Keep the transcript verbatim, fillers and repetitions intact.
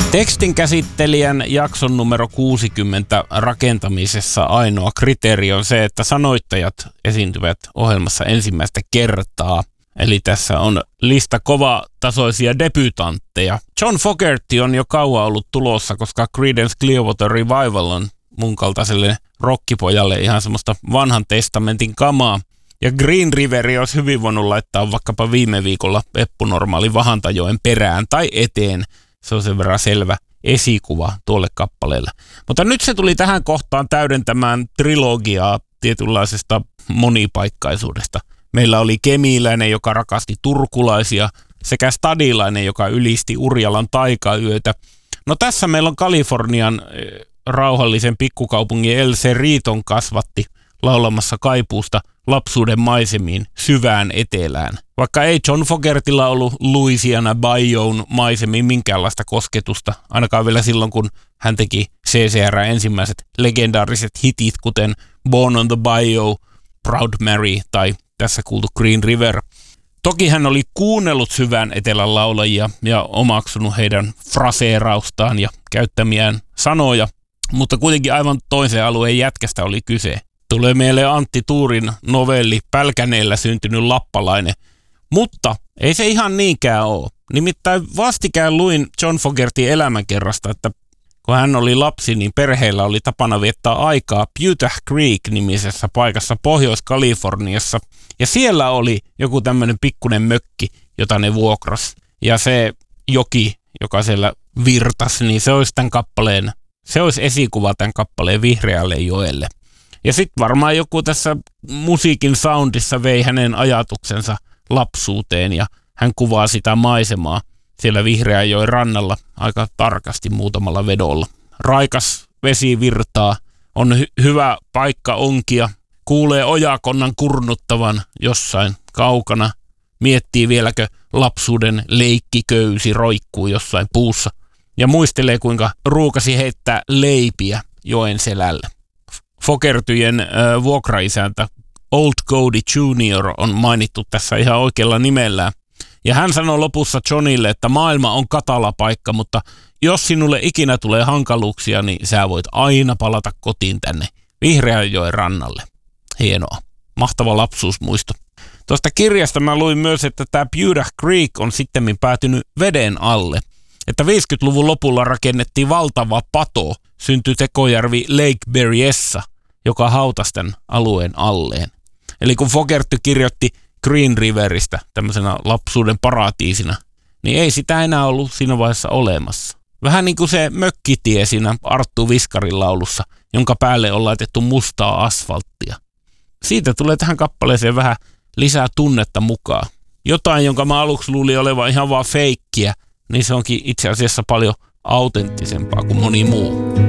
Tekstin käsittelijän jakson numero kuusikymmentä rakentamisessa ainoa kriteeri on se, että sanoittajat esiintyvät ohjelmassa ensimmäistä kertaa. Eli tässä on lista kovatasoisia debutantteja. John Fogerty on jo kauan ollut tulossa, koska Creedence Clearwater Revival on mun kaltaiselle rockipojalle ihan semmoista vanhan testamentin kamaa. Ja Green Riveri olisi hyvin voinut laittaa vaikkapa viime viikolla Eppu Normaali Vahantajoen perään tai eteen. Se on sen verran selvä esikuva tuolle kappaleelle. Mutta nyt se tuli tähän kohtaan täydentämään trilogiaa tietynlaisesta monipaikkaisuudesta. Meillä oli Kemiläinen, joka rakasti turkulaisia, sekä Stadilainen, joka ylisti Urjalan taikayötä. No tässä meillä on Kalifornian rauhallisen pikkukaupungin El Cerriton kasvatti laulamassa kaipuusta lapsuuden maisemiin syvään etelään. Vaikka ei John Fogertylla ollut Louisiana Bayou'n maisemiin minkäänlaista kosketusta, ainakaan vielä silloin, kun hän teki C C R ensimmäiset legendaariset hitit, kuten Born on the Bayou, Proud Mary tai tässä kuultu Green River. Toki hän oli kuunnellut syvään etelän laulajia ja omaksunut heidän fraseeraustaan ja käyttämiään sanoja, mutta kuitenkin aivan toisen alueen jätkästä oli kyse. Tulee mieleen Antti Tuurin novelli Pälkäneellä syntynyt lappalainen, mutta ei se ihan niinkään ole. Nimittäin vastikään luin John Fogertyn elämänkerrasta, että kun hän oli lapsi, niin perheellä oli tapana viettää aikaa Pewter Creek-nimisessä paikassa Pohjois-Kaliforniassa. Ja siellä oli joku tämmöinen pikkunen mökki, jota ne vuokras. Ja se joki, joka siellä virtasi, niin se olisi tämän kappaleen, se olisi esikuva tämän kappaleen Vihreälle joelle. Ja sitten varmaan joku tässä musiikin soundissa vei hänen ajatuksensa lapsuuteen ja hän kuvaa sitä maisemaa siellä Vihreänjoen rannalla aika tarkasti muutamalla vedolla. Raikas vesi virtaa, on hy- hyvä paikka onkia, kuulee ojakonnan kurnuttavan jossain kaukana, miettii vieläkö lapsuuden leikkiköysi roikkuu jossain puussa ja muistelee kuinka ruukasi heittää leipiä joen selälle. Fogertyjen äh, vuokraisäntä Old Cody junior on mainittu tässä ihan oikealla nimellään. Ja hän sanoi lopussa Johnille, että maailma on katala paikka, mutta jos sinulle ikinä tulee hankaluuksia, niin sä voit aina palata kotiin tänne Vihreänjoen rannalle. Hienoa. Mahtava lapsuusmuisto. Tuosta kirjasta mä luin myös, että tämä Pewter Creek on sittemmin päätynyt veden alle. Että viisikymmentäluvun lopulla rakennettiin valtava pato, syntyi tekojärvi Lake Berryessa, joka hautasi tämän alueen alleen. Eli kun Fogerty kirjoitti Green Riveristä tämmöisenä lapsuuden paratiisina, niin ei sitä enää ollut siinä vaiheessa olemassa. Vähän niin kuin se mökkitie siinä Arttu Viskarin laulussa, jonka päälle on laitettu mustaa asfalttia. Siitä tulee tähän kappaleeseen vähän lisää tunnetta mukaan. Jotain, jonka mä aluksi luulin olevan ihan vaan feikkiä, niin se onkin itse asiassa paljon autenttisempaa kuin moni muu.